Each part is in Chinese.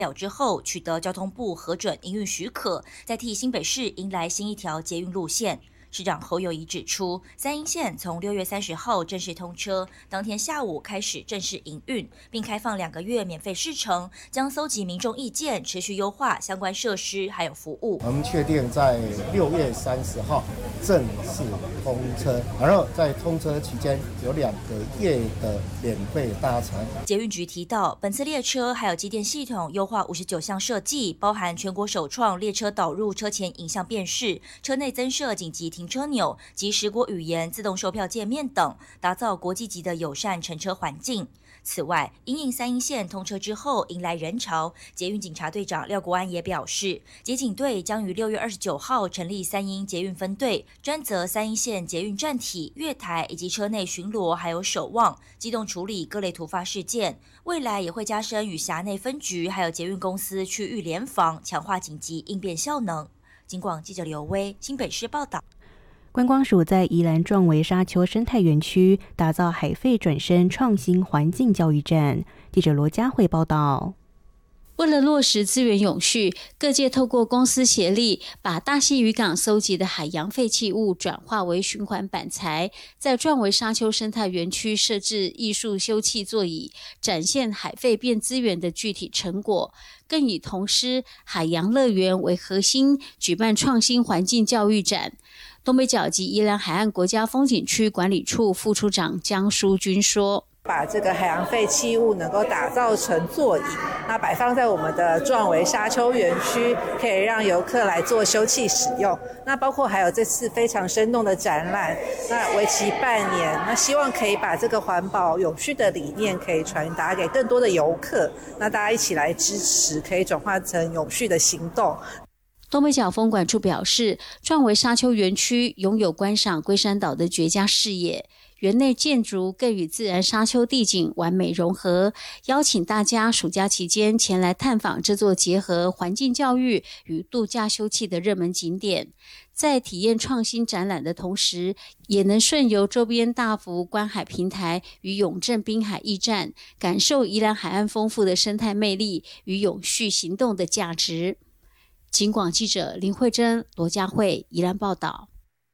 了之后，取得交通部核准营运许可，再替新北市迎来新一条捷运路线。市长侯友宜指出，三鶯线从6月30号正式通车，当天下午开始正式营运，并开放2个月免费试乘，将搜集民众意见，持续优化相关设施还有服务。 我们确定在6月30号正式通车，然后在通车期间有2个月的免费搭乘。 捷运局提到，本次列车还有机电系统优化59项设计，包含全国首创列车导入车前影像辨识、车内增设紧急停车钮及10国语言自动售票界面等，打造国际级的友善乘车环境。此外，因应三鶯线通车之后迎来人潮，捷运警察队长廖国安也表示，捷警队将于6月29号成立三鶯捷运分队，专责三鶯线捷运站体、月台以及车内巡逻还有守望，机动处理各类突发事件。未来也会加深与辖内分局还有捷运公司区域联防，强化紧急应变效能。警广记者刘威新北市报道。 观光署在宜兰壮围沙丘生态园区打造海废转身创新环境教育站。记者罗佳慧报道。 为了落实资源永续，各界透过公私协力，把大溪渔港搜集的海洋废弃物转化为循环板材，在壮围沙丘生态园区设置艺术休憩座椅，展现海废变资源的具体成果，更以童诗海洋乐园为核心，举办创新环境教育展。东北角及宜兰海岸国家风景区管理处副处长江淑君说， 把这个海洋废弃物能够打造成座椅，那摆放在我们的壮围沙丘园区，可以让游客来做休憩使用。那包括还有这次非常生动的展览，那为期半年，那希望可以把这个环保永续的理念可以传达给更多的游客，那大家一起来支持，可以转化成永续的行动。 东北角风管处表示，壮围沙丘园区拥有观赏龟山岛的绝佳视野，园内建筑更与自然沙丘地景完美融合，邀请大家暑假期间前来探访这座结合环境教育与度假休憩的热门景点。在体验创新展览的同时，也能顺游周边大幅观海平台与永镇滨海驿站，感受宜兰海岸丰富的生态魅力与永续行动的价值。警广记者林慧珍、罗佳慧宜兰报道。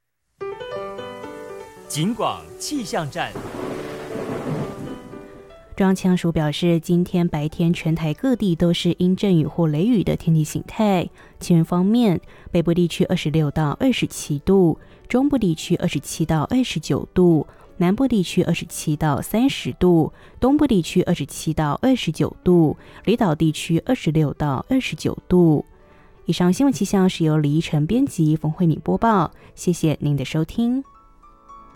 警广气象站。 中央气象署表示，今天白天全台各地都是阴阵雨或雷雨的天气形态。气温方面，北部地区26到27度，中部地区27到29度，南部地区27到30度，东部地区27到29度，离岛地区26到29度。以上新闻气象是由李依晨编辑，冯慧敏播报，谢谢您的收听。